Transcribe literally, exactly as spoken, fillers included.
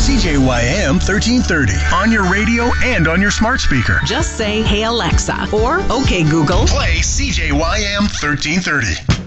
C J Y M thirteen thirty on your radio and on your smart speaker. Just say, "Hey Alexa," or "Okay Google, play C J Y M thirteen thirty.